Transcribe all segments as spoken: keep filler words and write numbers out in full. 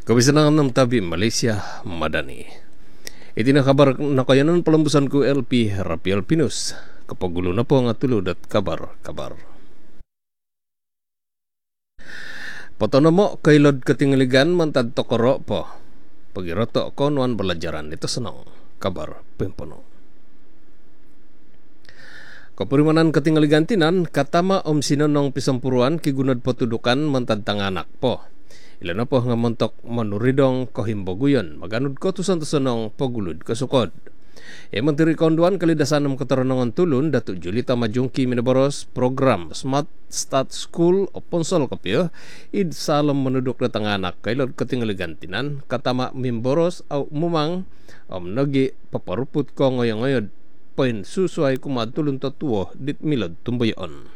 Kabisangan ng tabi Malaysia Madani. Iti na kabar na kayanan palambusan ko L P Rapi Alpinus. Kapagulo na po ang atulod at kabar-kabar. Patono mo kailod katingaligan mantad tokoro po. Pagiroto ko nuan belajaran ito senang kabar pempono. Kapurimanan katingaligan tinan katama om sinonong pisampuruan kigunad patudukan mantad tanganak po. Ilan na po nga montok manuridong kohimboguyon. Maganud ko tusan-tusanong pagulod kasukod. E menteri konduan kalidasan ng kataranongan tulun Datu Julita Majungki Minaboros program Smart Start School o Ponsol Kapyo id salam menuduk na tanganak kailod katingaligantinan katama mimboros au mumang om nagi paparuput ko ngoyong-ngoyod poin susuay kumadtulun tatuo dit milod tumbayon.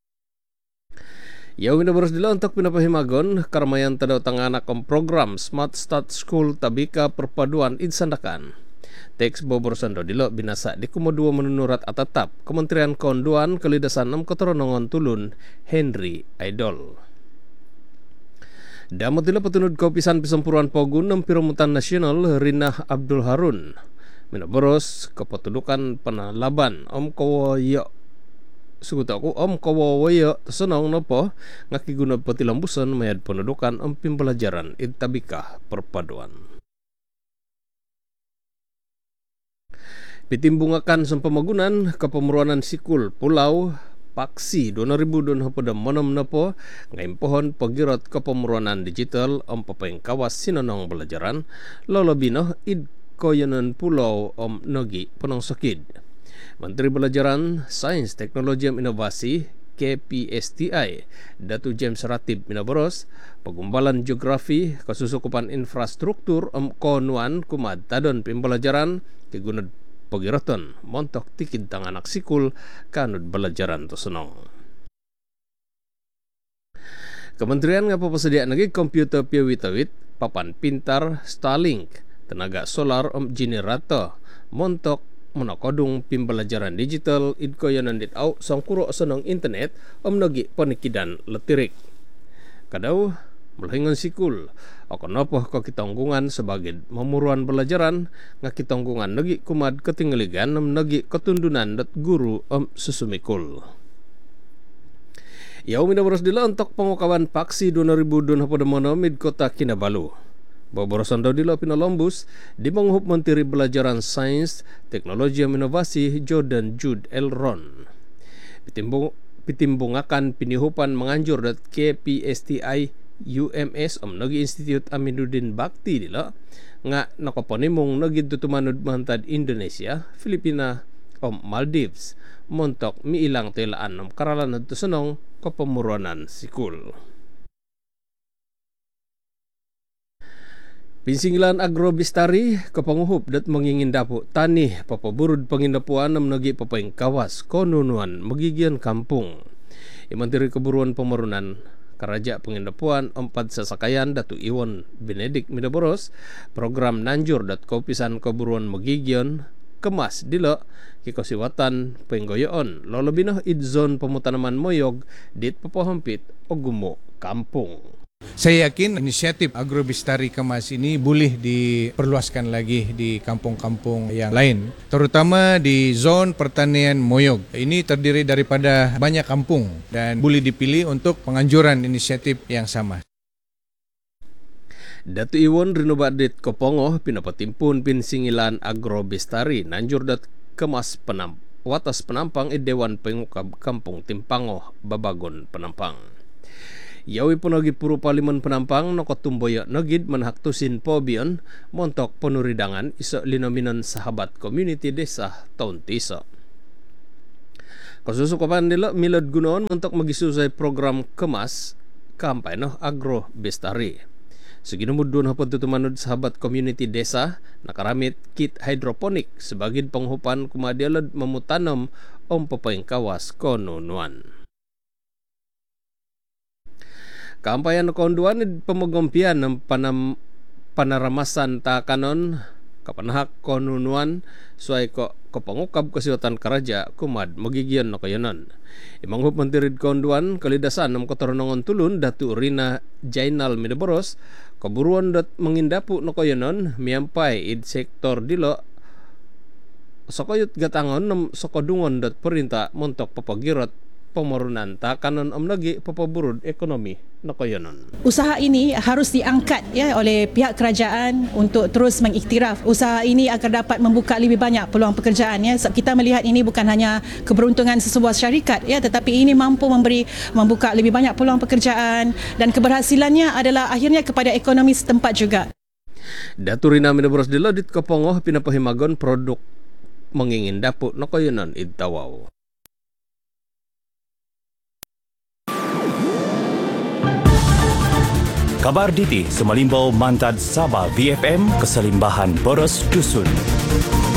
Yaw minaboros dila untuk pinapahimagon karamayan tadaw tanganak om program Smart Start School tabika perpaduan idsandakan. Teks boborosan do dilo binasa di kumodua menunurat atatap Kementerian Konduan kalidasan ng katoronongon tulun Henry Idol. Damot dila petunud kopisan pisampuruan pogun ng Piromutan Nasional Rina Abdul Harun. Minaboros kepetudukan penalaban om kawoyo sugut ako om kawawayo tasanong na po ngakigunab patilambusan mayad pendudukan om pimbelajaran itabika perpaduan. Pitimbungakan sa pamagunan kapamuruanan sikul pulau paksi dua ribu dua puluh manom na po ngayon pohon pagirot kapamuruanan digital om papayang kawas sinonong belajaran lolobino id koyanan pulau om nogi punong sakid. Menteri Belajaran, Sains, Teknologi dan Inovasi K P S T I Datu James Ratib Minaboros pagumbalan geografi kasusukupan infrastruktur om konuan kumad tadon pembelajaran kegunad pagiroton montok tikid tanganak sikul kanud belajaran to senong. Kementerian nga papasadiaan lagi komputer piawitawit papan pintar Starlink tenaga solar om generator montok monokodung pimbelajaran digital idkoyanan dit au sangkuro senong internet om nagi panikidan letirik. Kadau melhingon sikul ako nopoh ko kitanggungan sebagai memuruan belajaran nga kitanggungan nagi kumad ketinggaligan om nagi ketundunan dat guru om susumikul. Yaw minaboros dila untuk pengukawan paksi dua ribu dua puluh mid kota Kinabalu. Boborosan daw dilo pinalombus di manghup Menteri Belajaran Sains, Teknologi dan Inovasi Jordan Jude Elron. Pitimbung, pitimbungakan pinihupan menganjur dat K P S T I U M S om Nogi Institute Aminuddin Bakti dilo nga nakaponimong nagid tutumanod mantad Indonesia, Filipina om Maldives montok miilang telaan om karalan at tusanong kapamuruanan sikul. Pinsingilan agrobistari kapanguhup dat mangingin dapo tani papaburud pangindapuan ng nagi papayang kawas konunuan magigian kampung. Imantiri keburuan pemarunan karaja pangindapuan empat sasakayan Datu Iwan Benedik Minaboros program nanjur dat kopisan keburuan magigian kemas dilo kikosiwatan penggoyoon lolobinoh idzon pemutanaman moyog dit papahampit o gumo kampung. Saya yakin inisiatif agrobistari kemas ini boleh diperluaskan lagi di kampung-kampung yang lain, terutama di zon pertanian moyog. Ini terdiri daripada banyak kampung dan boleh dipilih untuk penganjuran inisiatif yang sama. Datu Iwan Rinobadit Kopongo pinapatimpun pinsingilan agrobistari nanjur dat kemas penam watas penampang i Dewan Pengukab Kampung Timpango Babagon Penampang. Yawi punagi puru paliman penampang nokotumboya nagid manhaktusin pobion montok penuridangan iso linominan sahabat community desa taun tisa. Kasusukapan nila milad gunaon montok magisusay program kemas kampay no agro bestari. Seginumudun hapon tutumanod sahabat community desa nakaramit kit hydroponic sebagai penghupan kumadialad mamutanam om papayang kawas konunuan. Kampayan konduan pemagompian ng panam, panaramasan ta kanon kapanahak konunuan suay ko kapangukab kasiwatan karaja kumad magigian no kayanan. Imanghup Menteri Konduan kalidasan ng katoronongon tulun Datu Rina Jainal Minaboros Keburuan dot mengindapu nokoyonon miampai id sektor dilo sokoyut gatangon nem sokodungon dot perintah montok papagirot pemorunan takanon om lagi papaburud ekonomi nokoyonon. Usaha ini harus diangkat ya oleh pihak kerajaan untuk terus mengiktiraf. Usaha ini akan dapat membuka lebih banyak peluang pekerjaan ya. So, kita melihat ini bukan hanya keberuntungan sesebuah syarikat ya, tetapi ini mampu memberi membuka lebih banyak peluang pekerjaan dan keberhasilannya adalah akhirnya kepada ekonomi setempat juga. Daturina minabros di lodit kepongoh pinapahimagon produk mengingin dapuk nokoyonon idtawau. Kabar Diti Semalimbau Mantad Sabah V F M Keselimbahan Boros Dusun.